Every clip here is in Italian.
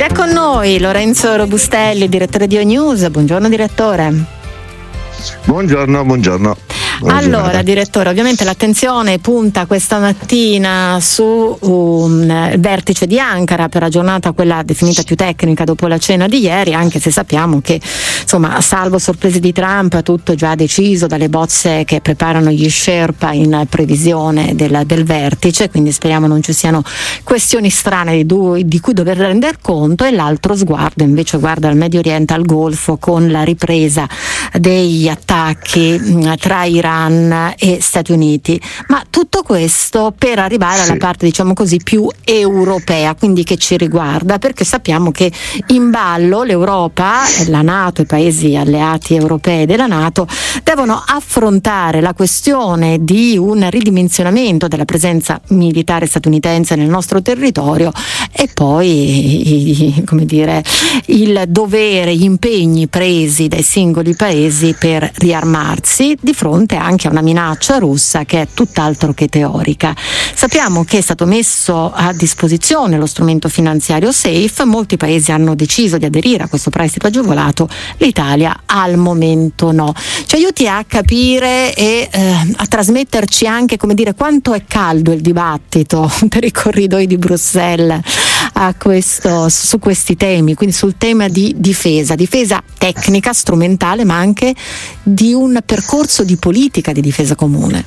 è con noi Lorenzo Robustelli, direttore di O-News. Buongiorno direttore. Buongiorno. Allora direttore, ovviamente l'attenzione punta questa mattina su un vertice di Ankara per la giornata quella definita più tecnica dopo la cena di ieri, anche se sappiamo che insomma salvo sorprese di Trump tutto è già deciso dalle bozze che preparano gli Sherpa in previsione del vertice, quindi speriamo non ci siano questioni strane di cui dover rendere conto. E l'altro sguardo invece guarda al Medio Oriente, al Golfo, con la ripresa degli attacchi tra Iran e Stati Uniti, ma tutto questo per arrivare alla parte diciamo così più europea, quindi che ci riguarda, perché sappiamo che in ballo l'Europa, la NATO, i paesi alleati europei della NATO devono affrontare la questione di un ridimensionamento della presenza militare statunitense nel nostro territorio e poi il dovere, gli impegni presi dai singoli paesi per riarmarsi di fronte anche a una minaccia russa che è tutt'altro che teorica. Sappiamo che è stato messo a disposizione lo strumento finanziario SAFE, molti paesi hanno deciso di aderire a questo prestito agevolato, l'Italia al momento no. Ci aiuti a capire e a trasmetterci anche quanto è caldo il dibattito per i corridoi di Bruxelles su questi temi, quindi sul tema di difesa tecnica, strumentale, ma anche di un percorso di politica di difesa comune.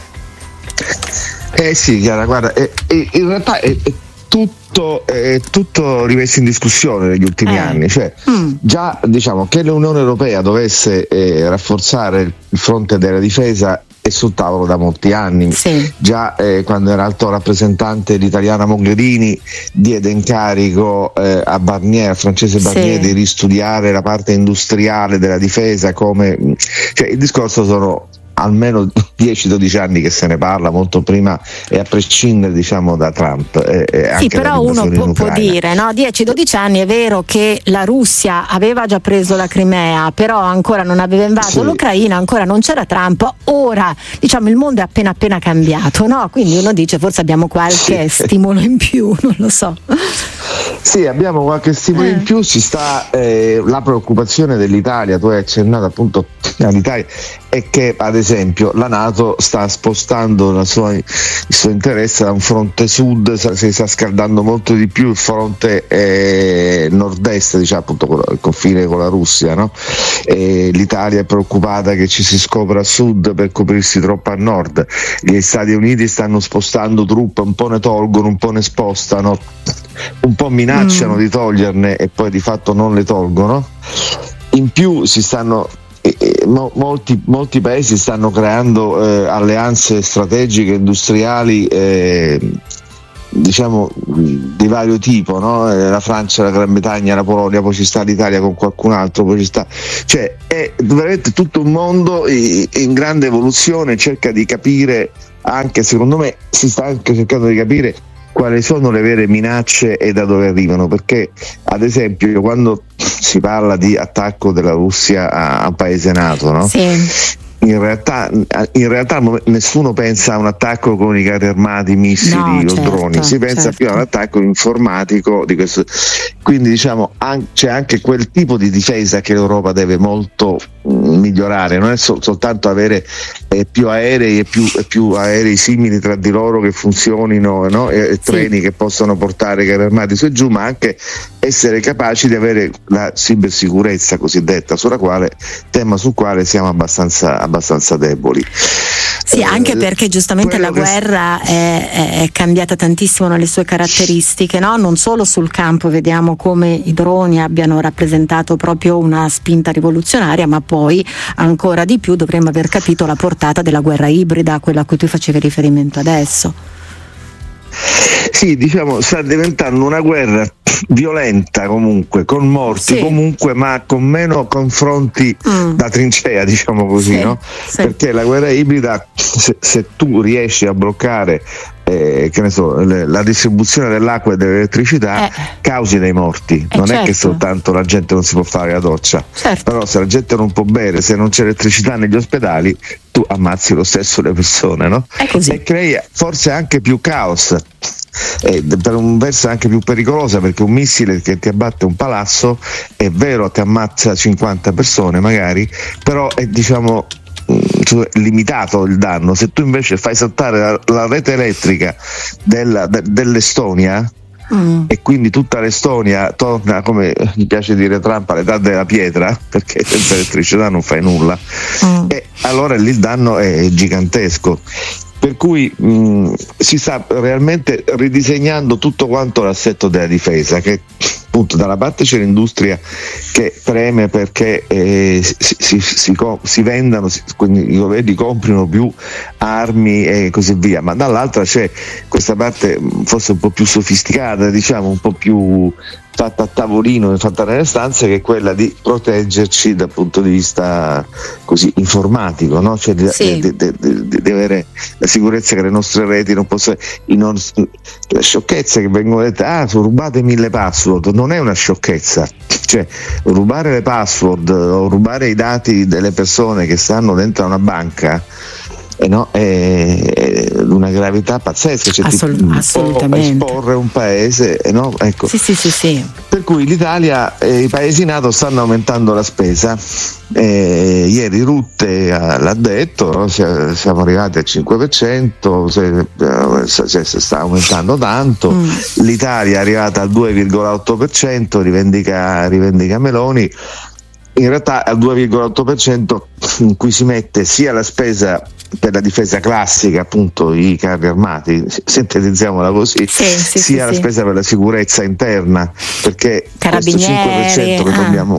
Sì, Chiara, guarda, in realtà è tutto rimesso in discussione negli ultimi anni, cioè già diciamo che l'Unione Europea dovesse rafforzare il fronte della difesa è sul tavolo da molti anni. Già quando era alto rappresentante l'italiana Mogherini diede incarico a francese Barnier di ristudiare la parte industriale della difesa, cioè il discorso sono almeno 10-12 anni che se ne parla, molto prima e a prescindere da Trump. Sì, però uno può dire 10-12 anni, è vero che la Russia aveva già preso la Crimea, però ancora non aveva invaso l'Ucraina, ancora non c'era Trump, ora il mondo è appena cambiato, no? Quindi uno dice forse abbiamo qualche stimolo in più, non lo so. Sì, abbiamo qualche stimolo in più, ci sta la preoccupazione dell'Italia, tu hai accennato appunto all'Italia, è che ad esempio la NATO sta spostando il suo interesse da un fronte sud, si sta scaldando molto di più il fronte nord-est, appunto il confine con la Russia, no? L'Italia è preoccupata che ci si scopra a sud per coprirsi troppo a nord, gli Stati Uniti stanno spostando truppe, un po' ne tolgono, un po' ne spostano, un po' minacciano di toglierne e poi di fatto non le tolgono. In più molti paesi stanno creando alleanze strategiche industriali di vario tipo, no? La Francia, la Gran Bretagna, la Polonia, poi ci sta l'Italia con qualcun altro, poi ci sta, cioè è veramente tutto un mondo in grande evoluzione, cerca di capire, anche secondo me si sta anche cercando di capire quali sono le vere minacce e da dove arrivano, perché ad esempio quando si parla di attacco della Russia a un paese NATO, no? In realtà nessuno pensa a un attacco con i carri armati, missili o droni, si pensa più a un attacco informatico di questo. Quindi c'è anche quel tipo di difesa che l'Europa deve molto migliorare, non è soltanto avere più aerei e più aerei simili tra di loro che funzionino, no? E treni che possono portare carri armati su e giù, ma anche essere capaci di avere la cibersicurezza cosiddetta, tema sul quale siamo abbastanza deboli. Sì, anche perché giustamente la guerra è cambiata tantissimo nelle sue caratteristiche, no? Non solo sul campo vediamo come i droni abbiano rappresentato proprio una spinta rivoluzionaria, ma poi ancora di più dovremmo aver capito la portata della guerra ibrida, quella a cui tu facevi riferimento adesso. Sì, sta diventando una guerra violenta comunque, con morti comunque, ma con meno confronti da trincea, no? Perché la guerra ibrida, se tu riesci a bloccare che ne so, la distribuzione dell'acqua e dell'elettricità causi dei morti. Non è che soltanto la gente non si può fare la doccia, però se la gente non può bere, se non c'è elettricità negli ospedali, tu ammazzi lo stesso le persone, no? E crei forse anche più caos. Per un verso anche più pericolosa, perché un missile che ti abbatte un palazzo è vero, ti ammazza 50 persone magari, però è limitato il danno. Se tu invece fai saltare la rete elettrica dell'Estonia, e quindi tutta l'Estonia torna, come gli piace dire Trump, all'età della pietra, perché senza elettricità non fai nulla, e allora lì il danno è gigantesco. Per cui si sta realmente ridisegnando tutto quanto l'assetto della difesa, che appunto da una parte c'è l'industria che preme perché si vendano, quindi i governi comprino più armi e così via, ma dall'altra c'è questa parte forse un po' più sofisticata, diciamo un po' più fatta a tavolino e fatta nelle stanze, che è quella di proteggerci dal punto di vista così informatico, no? Cioè di avere la sicurezza che le nostre reti non possono, le sciocchezze che vengono dette, sono rubate 1000 password, non è una sciocchezza, cioè rubare le password o rubare i dati delle persone che stanno dentro a una banca è una gravità pazzesca, cioè assolutamente esporre un paese, ecco. Sì. Per cui l'Italia e i paesi NATO stanno aumentando la spesa. Ieri Rutte l'ha detto, no? Siamo arrivati al 5%, se sta aumentando tanto. L'Italia è arrivata al 2,8%, rivendica Meloni. In realtà al 2,8% in cui si mette sia la spesa per la difesa classica, appunto i carri armati, sintetizziamola così, sia la spesa per la sicurezza interna, perché questo 5% che dobbiamo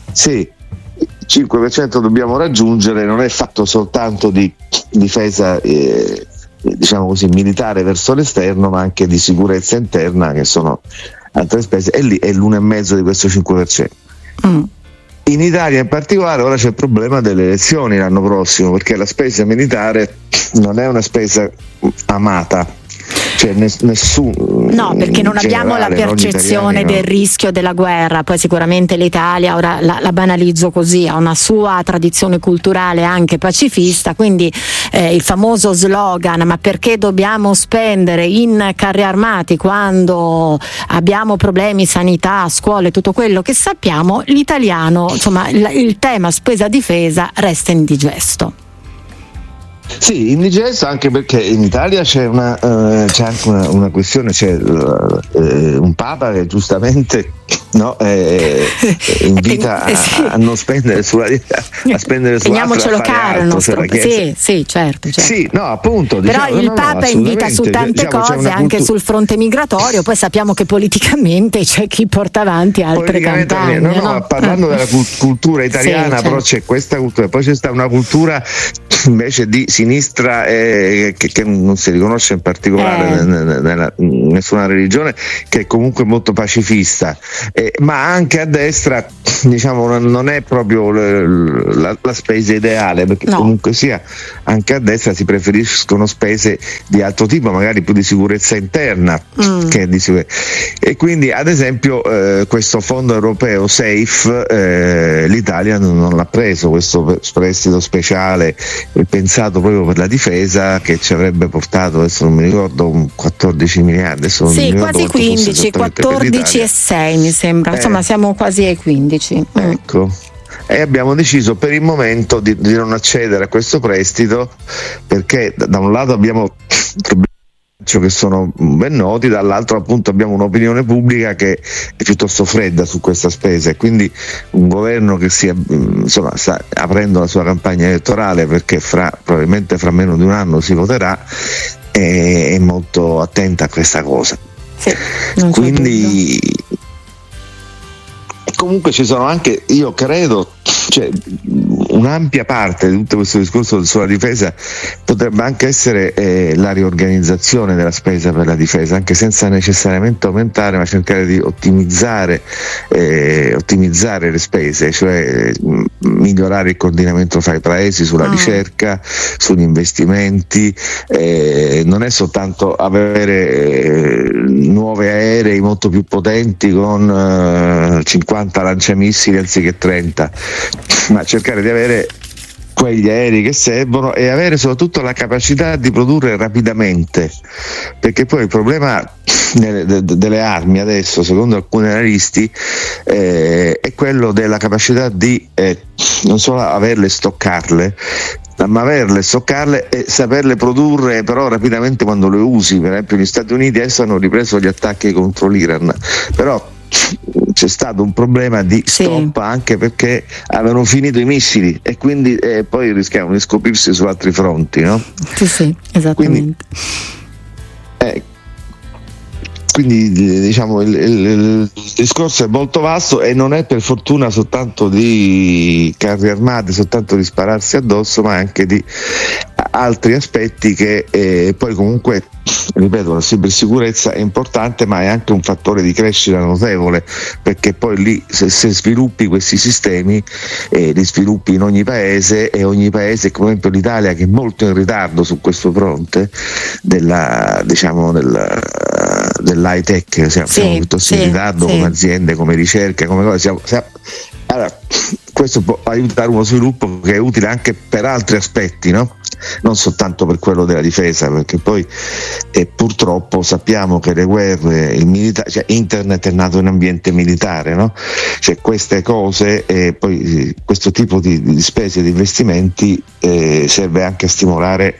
5% dobbiamo raggiungere, non è fatto soltanto di difesa diciamo così militare verso l'esterno, ma anche di sicurezza interna, che sono altre spese, e lì è l'1,5% di questo 5%. In Italia in particolare ora c'è il problema delle elezioni l'anno prossimo, perché la spesa militare non è una spesa amata, cioè nessuno. No, perché non abbiamo la percezione del rischio della guerra. Poi sicuramente l'Italia, ora la banalizzo così, ha una sua tradizione culturale anche pacifista, quindi il famoso slogan "ma perché dobbiamo spendere in carri armati quando abbiamo problemi sanità, scuole", tutto quello che sappiamo, l'italiano, insomma il tema spesa difesa resta indigesto. Sì, indigesto, anche perché in Italia c'è anche una questione, c'è un Papa che giustamente invita a non spendere sulla a spendere su teniamocelo caro, sì, certo. Sì, no, appunto. Però il Papa invita su tante cose, anche sul fronte migratorio, poi sappiamo che politicamente c'è chi porta avanti altre campagne. Parlando della cultura italiana, però c'è questa cultura, poi c'è stata una cultura invece di sinistra che non si riconosce in particolare nella nessuna religione, che è comunque molto pacifista, ma anche a destra, diciamo, non è proprio la spesa ideale, perché comunque sia anche a destra si preferiscono spese di altro tipo, magari più di sicurezza interna che di sicurezza. E quindi ad esempio questo fondo europeo SAFE l'Italia non l'ha preso, questo prestito speciale pensato proprio per la difesa, che ci avrebbe portato, adesso non mi ricordo, 14 miliardi, quasi 15, 14,6 mi sembra, insomma siamo quasi ai 15. Ecco. E abbiamo deciso per il momento di non accedere a questo prestito, perché da un lato abbiamo problemi che sono ben noti, dall'altro appunto abbiamo un'opinione pubblica che è piuttosto fredda su questa spesa, e quindi un governo che sta aprendo la sua campagna elettorale, perché probabilmente fra meno di un anno si voterà, è molto attenta a questa cosa. Quindi comunque ci sono anche, io credo, cioè, un'ampia parte di tutto questo discorso sulla difesa potrebbe anche essere la riorganizzazione della spesa per la difesa, anche senza necessariamente aumentare, ma cercare di ottimizzare le spese, cioè migliorare il coordinamento fra i paesi sulla ricerca, sugli investimenti. Non è soltanto avere nuovi aerei molto più potenti con 50 lanciamissili anziché 30, ma cercare di avere quegli aerei che servono e avere soprattutto la capacità di produrre rapidamente, perché poi il problema delle armi adesso, secondo alcuni analisti, è quello della capacità di non solo averle, stoccarle, ma averle, stoccarle e saperle produrre però rapidamente quando le usi. Per esempio gli Stati Uniti adesso hanno ripreso gli attacchi contro l'Iran, però c'è stato un problema di stop anche perché avevano finito i missili e quindi poi rischiavano di scoprirsi su altri fronti, no? Sì, esattamente. Quindi diciamo il discorso è molto vasto e non è per fortuna soltanto di carri armati, soltanto di spararsi addosso, ma anche di altri aspetti che poi comunque, ripeto, la cybersicurezza è importante, ma è anche un fattore di crescita notevole, perché poi lì se sviluppi questi sistemi li sviluppi in ogni paese, e ogni paese, come per esempio l'Italia, che è molto in ritardo su questo fronte dell'high tech, siamo piuttosto in ritardo come aziende, come ricerca, come cose. Allora, questo può aiutare uno sviluppo che è utile anche per altri aspetti, no? Non soltanto per quello della difesa, perché poi purtroppo sappiamo che le guerre, il militare, cioè internet è nato in ambiente militare, no? Cioè queste cose poi questo tipo di spese, di investimenti serve anche a stimolare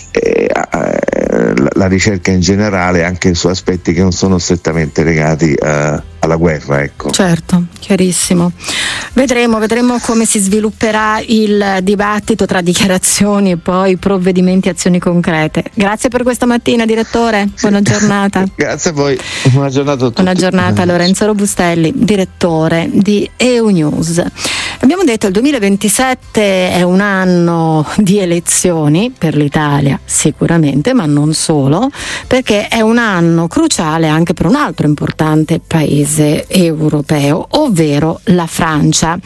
la ricerca in generale, anche su aspetti che non sono strettamente legati alla guerra, ecco. Certo, chiarissimo. Vedremo come si svilupperà il dibattito tra dichiarazioni e poi provvedimenti e azioni concrete. Grazie per questa mattina, direttore, buona giornata. Grazie a voi, buona giornata a tutti. Buona giornata, Lorenzo Robustelli, direttore di EUnews. Abbiamo detto il 2027 è un anno di elezioni per l'Italia, sicuramente, ma non solo, perché è un anno cruciale anche per un altro importante paese europeo, ovvero la Francia.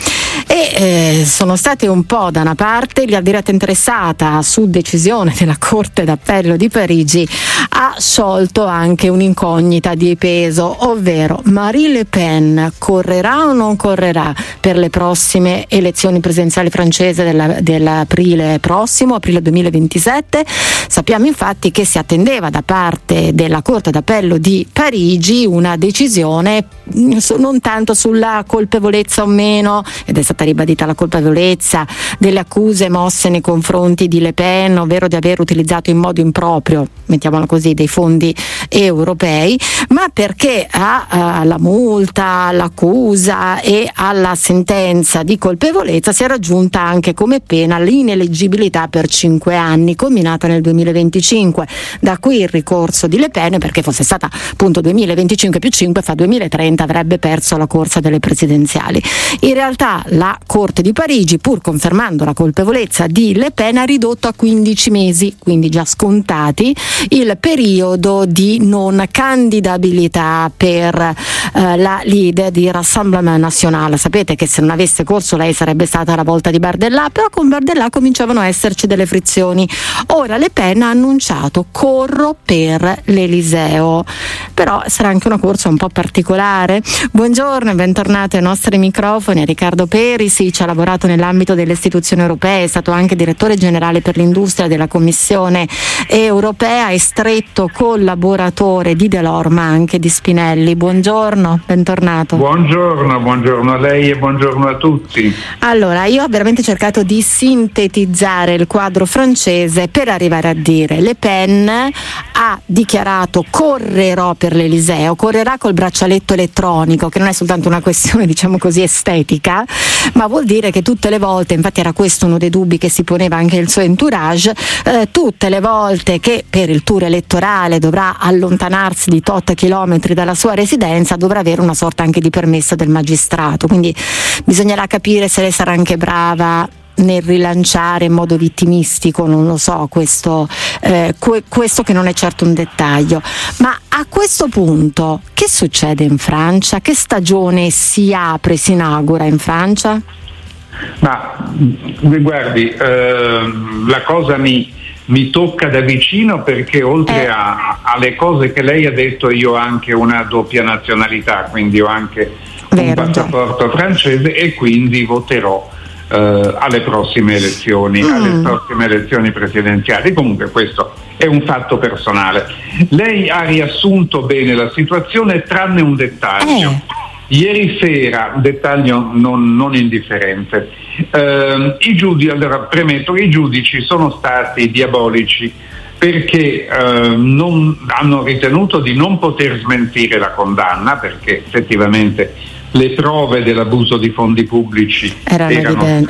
E sono stati un po' da una parte, la diretta interessata su decisione della Corte d'Appello di Parigi ha sciolto anche un'incognita di peso, ovvero Marine Le Pen correrà o non correrà per le prossime elezioni presidenziali francesi dell'aprile prossimo, aprile 2027. Sappiamo infatti che si attendeva da parte della Corte d'Appello di Parigi una decisione non tanto sulla colpevolezza o meno, ed è stata ribadita la colpevolezza delle accuse mosse nei confronti di Le Pen, ovvero di aver utilizzato in modo improprio, mettiamola così, dei fondi europei, ma perché alla multa, all'accusa e alla sentenza di colpevolezza si è raggiunta anche come pena l'ineleggibilità per 5 anni, combinata nel 2025. Da qui il ricorso di Le Pen, perché fosse stata appunto 2025 più 5 fa 2030, avrebbe perso la corsa delle presidenziali. In realtà la Corte di Parigi, pur confermando la colpevolezza di Le Pen, ha ridotto a 15 mesi, quindi già scontati, il periodo di non candidabilità per la leader di Rassemblement National. Sapete che se non avesse corso lei sarebbe stata la volta di Bardella, però con Bardella cominciavano a esserci delle frizioni. Ora Le Pen ha annunciato: corro per l'Eliseo, però sarà anche una corsa un po' particolare. Buongiorno e bentornato ai nostri microfoni a Riccardo Perisic. Ha lavorato nell'ambito delle istituzioni europee, è stato anche direttore generale per l'industria della Commissione europea e stretto collaboratore di Delors ma anche di Spinelli. Buongiorno, bentornato. Buongiorno a lei e buongiorno a tutti. Allora, io ho veramente cercato di sintetizzare il quadro francese per arrivare a dire: Le Pen ha dichiarato correrò per l'Eliseo, correrà col braccialetto elettronico, che non è soltanto una questione diciamo così estetica, ma vuol dire che tutte le volte, infatti era questo uno dei dubbi che si poneva anche il suo entourage, tutte le volte che per il tour elettorale dovrà allontanarsi di tot chilometri dalla sua residenza dovrà avere una sorta anche di permesso del magistrato, quindi bisognerà capire se lei sarà anche brava nel rilanciare in modo vittimistico, non lo so, questo che non è certo un dettaglio. Ma a questo punto che succede in Francia? Che stagione si inaugura in Francia? Ma guardi, la cosa mi tocca da vicino perché oltre alle cose che lei ha detto io ho anche una doppia nazionalità, quindi ho anche un passaporto francese e quindi voterò alle prossime elezioni presidenziali. Comunque questo è un fatto personale. Lei ha riassunto bene la situazione tranne un dettaglio. Ieri sera, un dettaglio non indifferente, premetto che i giudici sono stati diabolici perché hanno ritenuto di non poter smentire la condanna, perché effettivamente le prove dell'abuso di fondi pubblici erano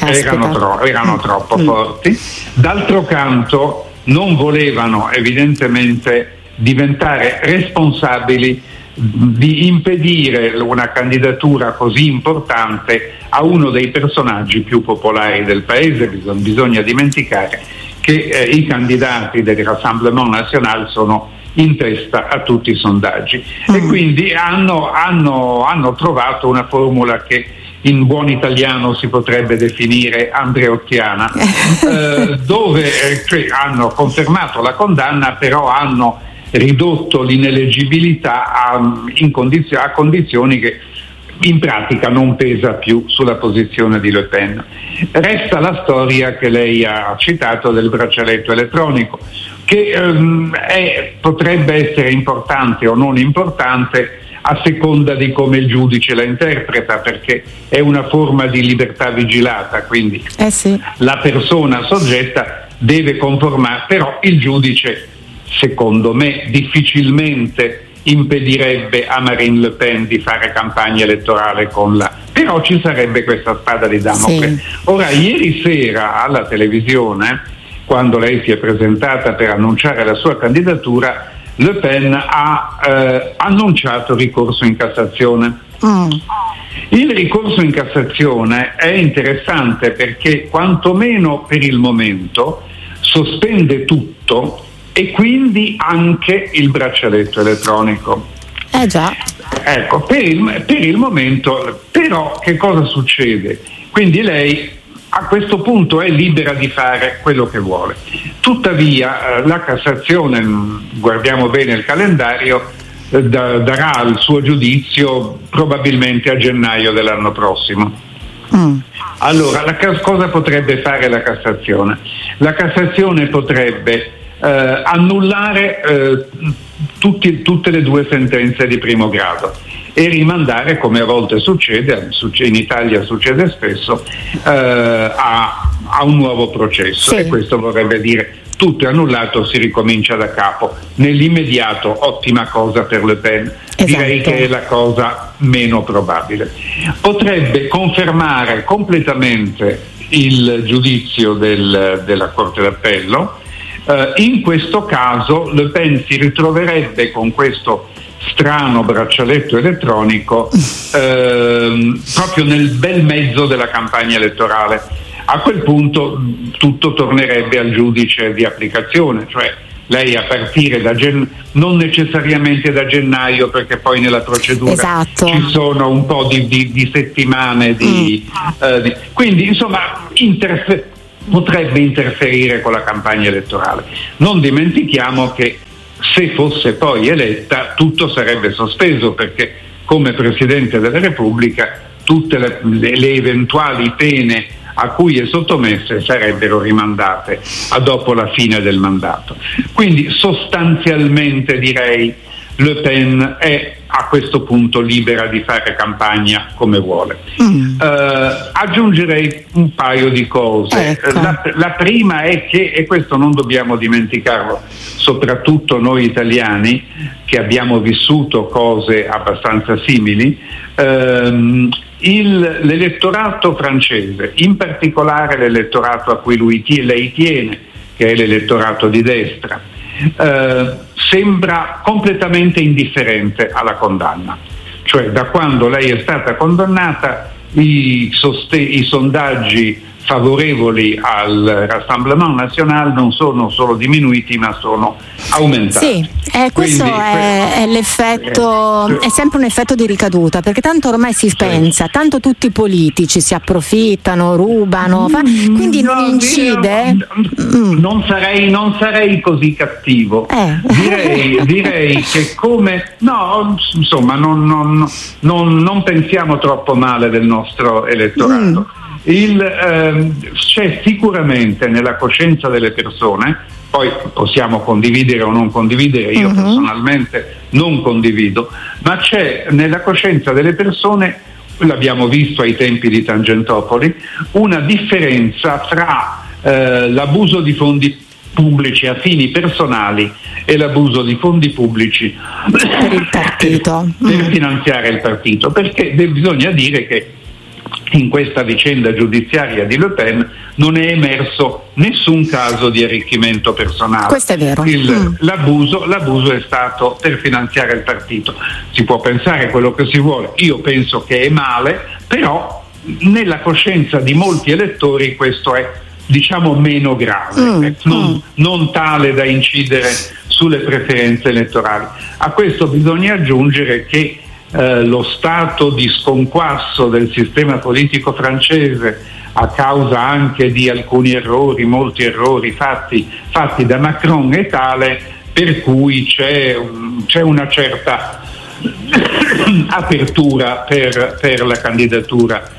troppo forti. D'altro canto non volevano evidentemente diventare responsabili di impedire una candidatura così importante a uno dei personaggi più popolari del paese. Bisogna dimenticare che i candidati del Rassemblement National sono in testa a tutti i sondaggi e quindi hanno trovato una formula che in buon italiano si potrebbe definire andreottiana, dove hanno confermato la condanna, però hanno ridotto l'ineleggibilità a condizioni che in pratica non pesa più sulla posizione di Le Pen. Resta la storia che lei ha citato del braccialetto elettronico, che potrebbe essere importante o non importante a seconda di come il giudice la interpreta, perché è una forma di libertà vigilata, quindi la persona soggetta deve conformare, però il giudice, secondo me, difficilmente impedirebbe a Marine Le Pen di fare campagna elettorale però ci sarebbe questa spada di Damocle. Ora, ieri sera alla televisione, quando lei si è presentata per annunciare la sua candidatura, Le Pen ha annunciato ricorso in Cassazione. Il ricorso in Cassazione è interessante perché quantomeno per il momento sospende tutto e quindi anche il braccialetto elettronico. Già. Ecco, per il momento, però che cosa succede? Quindi lei a questo punto è libera di fare quello che vuole. Tuttavia la Cassazione, guardiamo bene il calendario, darà il suo giudizio probabilmente a gennaio dell'anno prossimo. Allora, cosa potrebbe fare la Cassazione? La Cassazione potrebbe annullare tutte le due sentenze di primo grado e rimandare, come a volte succede, in Italia succede spesso, a un nuovo processo. E questo vorrebbe dire tutto è annullato, si ricomincia da capo. Nell'immediato ottima cosa per Le Pen. Direi che è la cosa meno probabile. Potrebbe confermare completamente il giudizio della Corte d'Appello. In questo caso Le Pen si ritroverebbe con questo strano braccialetto elettronico proprio nel bel mezzo della campagna elettorale. A quel punto tutto tornerebbe al giudice di applicazione, cioè lei a partire da non necessariamente da gennaio, perché poi nella procedura ci sono un po' di settimane quindi insomma potrebbe interferire con la campagna elettorale. Non dimentichiamo che se fosse poi eletta tutto sarebbe sospeso, perché come Presidente della Repubblica tutte le eventuali pene a cui è sottomesse sarebbero rimandate a dopo la fine del mandato. Quindi sostanzialmente direi Le Pen è a questo punto libera di fare campagna come vuole. Aggiungerei un paio di cose. Ecco. La prima è che, e questo non dobbiamo dimenticarlo, soprattutto noi italiani che abbiamo vissuto cose abbastanza simili, l'elettorato francese, in particolare l'elettorato a cui lei tiene, che è l'elettorato di destra, sembra completamente indifferente alla condanna. Cioè, da quando lei è stata condannata, i sondaggi favorevoli al Rassemblement National non sono solo diminuiti, ma sono aumentati. Sì, questo è l'effetto, è sempre un effetto di ricaduta, perché tanto ormai si pensa, tanto tutti i politici si approfittano, rubano, quindi non incide. Non sarei così cattivo. Direi che non pensiamo troppo male del nostro elettorato. C'è sicuramente nella coscienza delle persone, poi possiamo condividere o non condividere, io personalmente non condivido, ma c'è nella coscienza delle persone, l'abbiamo visto ai tempi di Tangentopoli, una differenza fra l'abuso di fondi pubblici a fini personali e l'abuso di fondi pubblici per il partito, per finanziare il partito, perché bisogna dire che in questa vicenda giudiziaria di Le Pen non è emerso nessun caso di arricchimento personale. Questo è vero. L'abuso è stato per finanziare il partito. Si può pensare quello che si vuole, io penso che è male, però nella coscienza di molti elettori questo è, diciamo, meno grave, non tale da incidere sulle preferenze elettorali. A questo bisogna aggiungere che lo stato di sconquasso del sistema politico francese, a causa anche di alcuni errori, molti errori fatti da Macron, è tale per cui c'è una certa apertura per la candidatura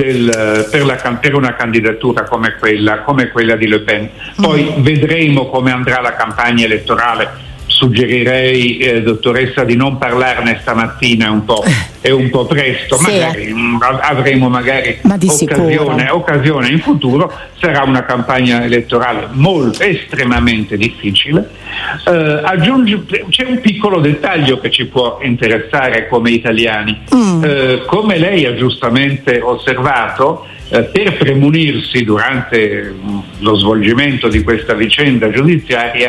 per una candidatura come quella di Le Pen. Poi vedremo come andrà la campagna elettorale. Suggerirei, dottoressa, di non parlarne stamattina, è un po' presto, sì. Avremo magari occasione in futuro. Sarà una campagna elettorale estremamente difficile. C'è un piccolo dettaglio che ci può interessare come italiani. Come lei ha giustamente osservato, per premunirsi durante lo svolgimento di questa vicenda giudiziaria,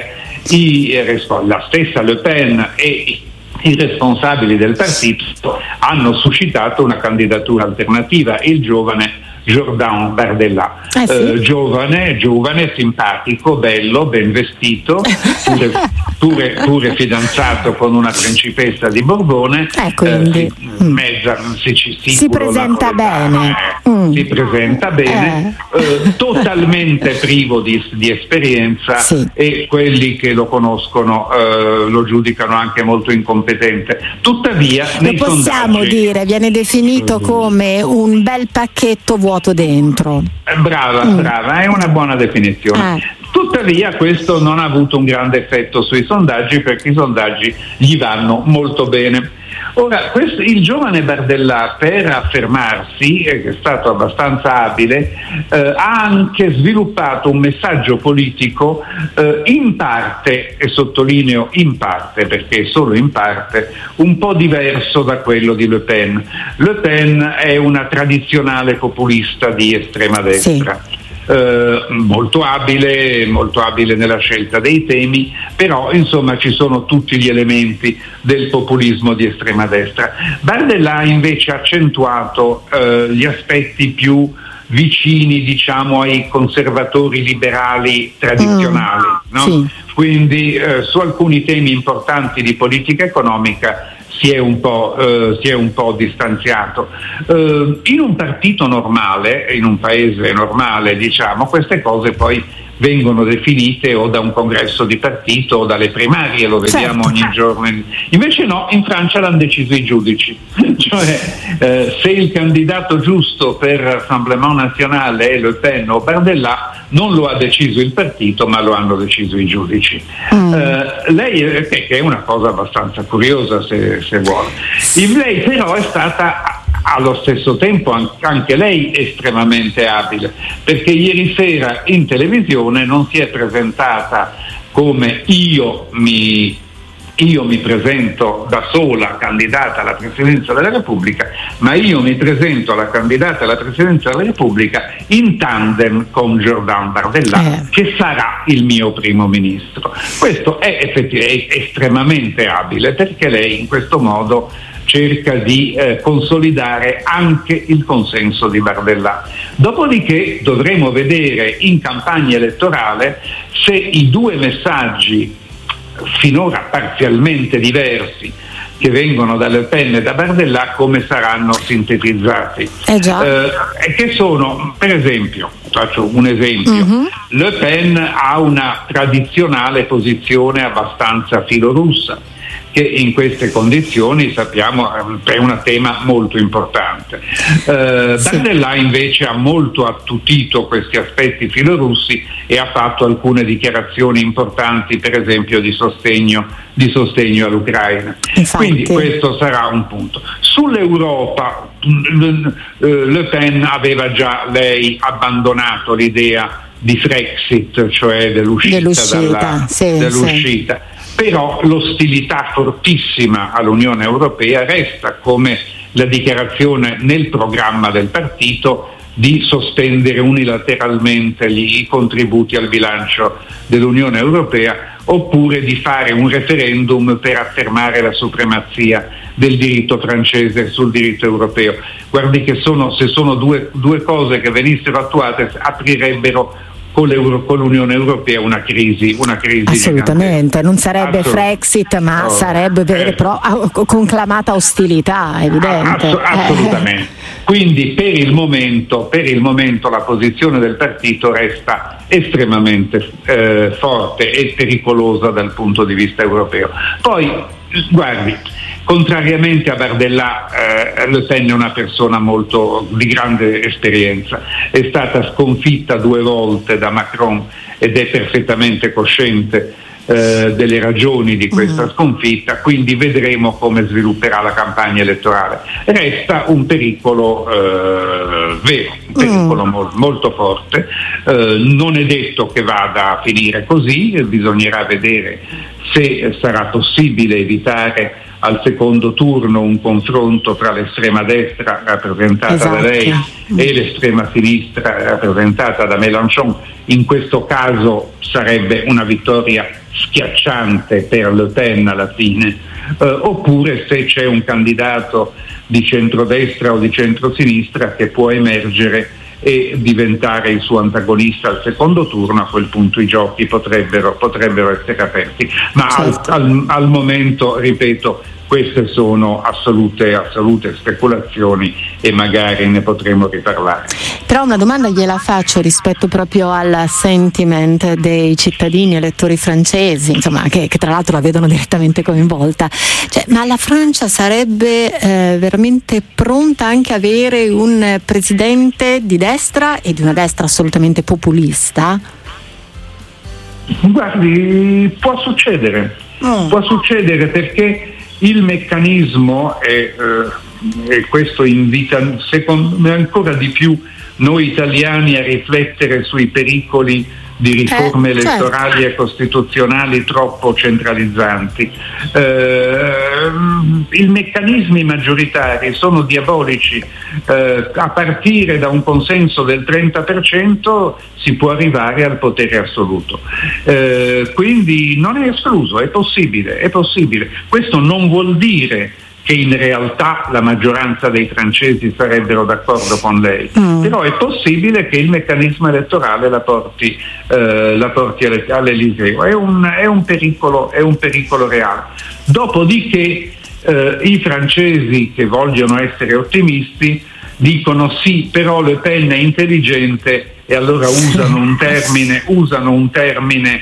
la stessa Le Pen e i responsabili del partito hanno suscitato una candidatura alternativa, il giovane Jordan Bardella, giovane, simpatico, bello, ben vestito, pure fidanzato con una principessa di Borbone, si presenta bene, totalmente privo di esperienza, e quelli che lo conoscono lo giudicano anche molto incompetente. Tuttavia, lo possiamo dire, viene definito come un bel pacchetto vuoto dentro. Brava, è una buona definizione. Tuttavia questo non ha avuto un grande effetto sui sondaggi, perché i sondaggi gli vanno molto bene. Ora, il giovane Bardella, per affermarsi, che è stato abbastanza abile, ha anche sviluppato un messaggio politico in parte, e sottolineo in parte perché solo in parte, un po' diverso da quello di Le Pen. Le Pen è una tradizionale populista di estrema destra. Sì. Molto abile nella scelta dei temi, però insomma ci sono tutti gli elementi del populismo di estrema destra. Bardella ha invece accentuato gli aspetti più vicini, diciamo, ai conservatori liberali tradizionali, no? Sì. Quindi su alcuni temi importanti di politica economica si è un po' distanziato. In un partito normale, in un paese normale, diciamo, queste cose poi vengono definite o da un congresso di partito o dalle primarie, lo vediamo ogni giorno. Invece no, in Francia l'hanno deciso i giudici. Cioè, se il candidato giusto per Rassemblement National è Le Pen o Bardella, non lo ha deciso il partito, ma lo hanno deciso i giudici. Lei, che è una cosa abbastanza curiosa se vuole. Lei però è stata allo stesso tempo anche lei estremamente abile, perché ieri sera in televisione non si è presentata come io mi presento da sola candidata alla Presidenza della Repubblica, ma io mi presento alla candidata alla Presidenza della Repubblica in tandem con Jordan Bardella, che sarà il mio primo ministro. Questo è estremamente abile, perché lei in questo modo cerca di consolidare anche il consenso di Bardella. Dopodiché dovremo vedere in campagna elettorale se i due messaggi finora parzialmente diversi che vengono da Le Pen e da Bardella come saranno sintetizzati. Che sono, per esempio, faccio un esempio, Le Pen ha una tradizionale posizione abbastanza filorussa, che in queste condizioni sappiamo è un tema molto importante. Bardella invece ha molto attutito questi aspetti filorussi e ha fatto alcune dichiarazioni importanti, per esempio di sostegno all'Ucraina. Quindi questo sarà un punto. Sull'Europa Le Pen aveva già lei abbandonato l'idea di Frexit, cioè dell'uscita. Però l'ostilità fortissima all'Unione Europea resta, come la dichiarazione nel programma del partito di sospendere unilateralmente i contributi al bilancio dell'Unione Europea, oppure di fare un referendum per affermare la supremazia del diritto francese sul diritto europeo. Guardi che se sono due cose che venissero attuate aprirebbero con l'Unione Europea una crisi assolutamente, non sarebbe Frexit, ma sarebbe conclamata ostilità, evidente. Assolutamente. Quindi per il momento la posizione del partito resta estremamente forte e pericolosa dal punto di vista europeo. Poi guardi, contrariamente a Bardella, Le Pen è una persona molto di grande esperienza, è stata sconfitta 2 volte da Macron ed è perfettamente cosciente delle ragioni di questa sconfitta, quindi vedremo come svilupperà la campagna elettorale. Resta un pericolo vero, un pericolo molto forte, non è detto che vada a finire così, bisognerà vedere se sarà possibile evitare al secondo turno un confronto tra l'estrema destra rappresentata da lei e l'estrema sinistra rappresentata da Mélenchon. In questo caso sarebbe una vittoria schiacciante per Le Pen alla fine, oppure se c'è un candidato di centrodestra o di centrosinistra che può emergere e diventare il suo antagonista al secondo turno, a quel punto i giochi potrebbero essere aperti, ma al momento, ripeto, queste sono assolute speculazioni e magari ne potremo riparlare. Però una domanda gliela faccio rispetto proprio al sentiment dei cittadini elettori francesi, insomma, che tra l'altro la vedono direttamente coinvolta. Ma la Francia sarebbe veramente pronta anche a avere un presidente di destra e di una destra assolutamente populista? Guardi, può succedere perché il meccanismo e questo invita secondo me ancora di più noi italiani a riflettere sui pericoli di riforme elettorali e costituzionali troppo centralizzanti. I meccanismi maggioritari sono diabolici, a partire da un consenso del 30% si può arrivare al potere assoluto, quindi non è escluso, è possibile. Questo non vuol dire che in realtà la maggioranza dei francesi sarebbero d'accordo con lei, però è possibile che il meccanismo elettorale la porti all'Eliseo. È un pericolo reale. Dopodiché i francesi che vogliono essere ottimisti dicono sì, però Le Pen è intelligente e allora usano un termine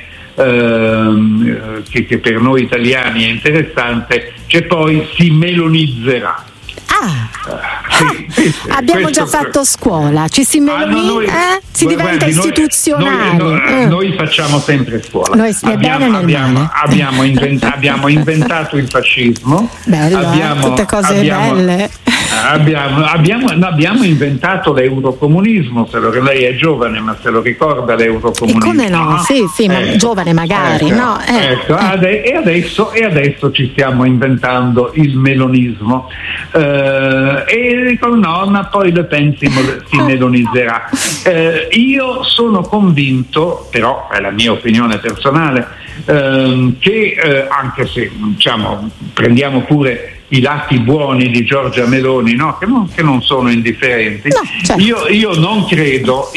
che per noi italiani è interessante, che poi si melonizzerà. Sì, abbiamo già fatto scuola, ci si si diventa istituzionali. Noi facciamo sempre scuola. Noi abbiamo inventato il fascismo. Bello, tutte cose belle. Abbiamo inventato l'eurocomunismo, lei è giovane ma se lo ricorda l'eurocomunismo. E come no? Sì, ma giovane magari, no? E adesso ci stiamo inventando il melonismo. E dico no, ma poi Le Pen si melonizzerà. Io sono convinto, però è la mia opinione personale, che anche se diciamo prendiamo pure i lati buoni di Giorgia Meloni, no? che non sono indifferenti, no, certo. io non credo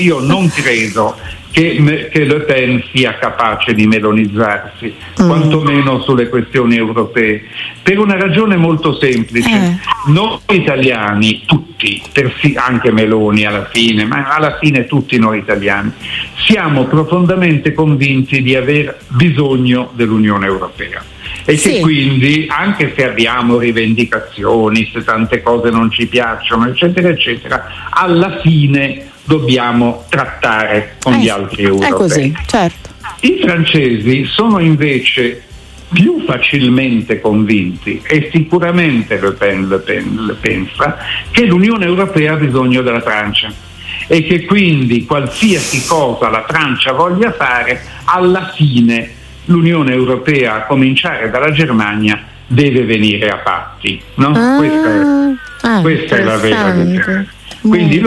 che Le Pen sia capace di melonizzarsi, quantomeno sulle questioni europee, per una ragione molto semplice. Noi italiani, tutti, anche Meloni alla fine, ma alla fine tutti noi italiani, siamo profondamente convinti di aver bisogno dell'Unione Europea. E che quindi, anche se abbiamo rivendicazioni, se tante cose non ci piacciono, eccetera, eccetera, alla fine dobbiamo trattare con gli altri europei. È così, certo. I francesi sono invece più facilmente convinti, e sicuramente Le Pen pensa, che l'Unione Europea ha bisogno della Francia e che quindi qualsiasi cosa la Francia voglia fare, alla fine l'Unione Europea, a cominciare dalla Germania, deve venire a patti, no? Questa è la vera differenza. Quindi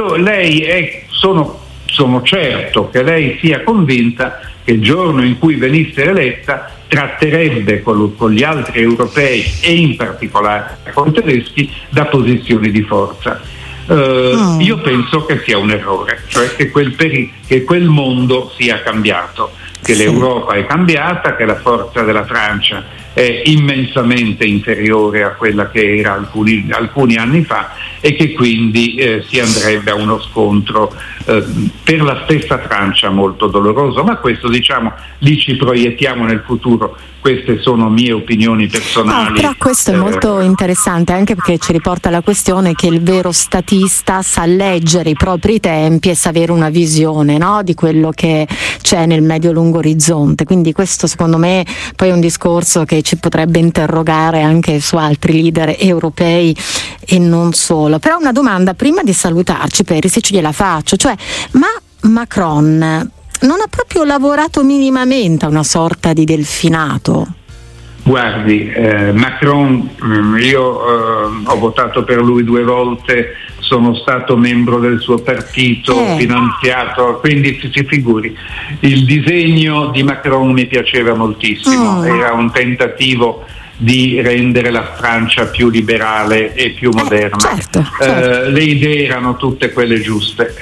sono certo che lei sia convinta che il giorno in cui venisse eletta tratterebbe con gli altri europei e in particolare con i tedeschi da posizioni di forza. Io penso che sia un errore, cioè che quel mondo sia cambiato, che l'Europa è cambiata, che la forza della Francia è immensamente inferiore a quella che era alcuni anni fa, e che quindi si andrebbe a uno scontro per la stessa Francia molto doloroso. Ma questo, diciamo, lì ci proiettiamo nel futuro. Queste sono mie opinioni personali. No, però questo è molto interessante, anche perché ci riporta alla questione che il vero statista sa leggere i propri tempi e sa avere una visione, no, di quello che c'è nel medio-lungo orizzonte. Quindi questo secondo me poi è un discorso che ci potrebbe interrogare anche su altri leader europei e non solo. Però una domanda prima di salutarci, Perisic, gliela faccio, cioè, ma Macron non ha proprio lavorato minimamente a una sorta di delfinato? Guardi, Macron, io ho votato per lui 2 volte, sono stato membro del suo partito, finanziato, quindi si figuri. Il disegno di Macron mi piaceva moltissimo, era un tentativo di rendere la Francia più liberale e più moderna. Certo. Le idee erano tutte quelle giuste.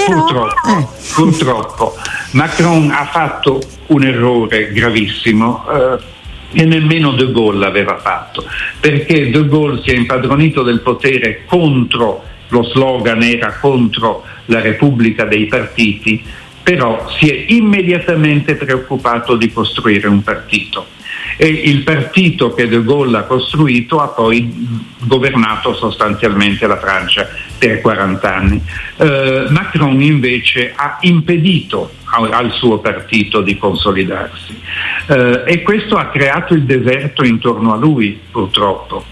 Purtroppo Macron ha fatto un errore gravissimo che nemmeno De Gaulle aveva fatto, perché De Gaulle si è impadronito del potere contro, lo slogan era contro la Repubblica dei partiti, però si è immediatamente preoccupato di costruire un partito. E il partito che De Gaulle ha costruito ha poi governato sostanzialmente la Francia per 40 anni. Macron invece ha impedito al suo partito di consolidarsi, e questo ha creato il deserto intorno a lui, purtroppo.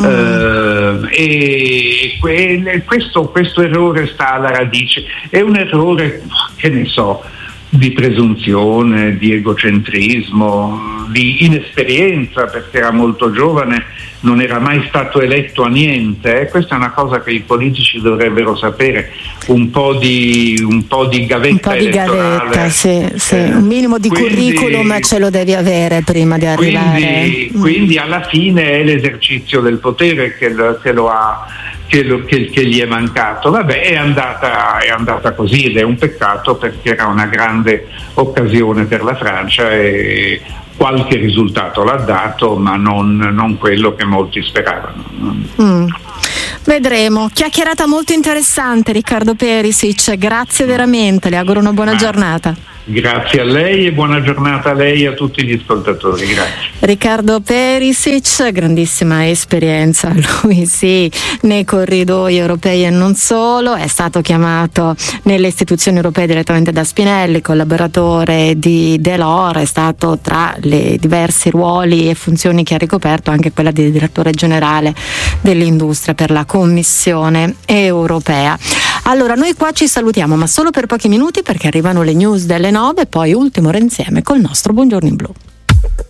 E questo errore sta alla radice, è un errore, che ne so, di presunzione, di egocentrismo, di inesperienza, perché era molto giovane, non era mai stato eletto a niente. Questa è una cosa che i politici dovrebbero sapere, un po' di gavetta elettorale. Sì. Un minimo di curriculum ce lo devi avere prima di arrivare. Quindi alla fine è l'esercizio del potere che gli è mancato. Vabbè, è andata così, ed è un peccato, perché era una grande occasione per la Francia e qualche risultato l'ha dato, ma non quello che molti speravano. Vedremo. Chiacchierata molto interessante, Riccardo Perisic, grazie veramente, le auguro una buona giornata. Grazie a lei e buona giornata a lei e a tutti gli ascoltatori. Grazie. Riccardo Perisic, grandissima esperienza, lui sì, nei corridoi europei e non solo, è stato chiamato nelle istituzioni europee direttamente da Spinelli, collaboratore di Delors, è stato tra le diversi ruoli e funzioni che ha ricoperto anche quella di direttore generale dell'industria per la Commissione europea. Allora, noi qua ci salutiamo, ma solo per pochi minuti perché arrivano le news delle 9 e poi ultimo ora insieme col nostro Buongiorno in Blu.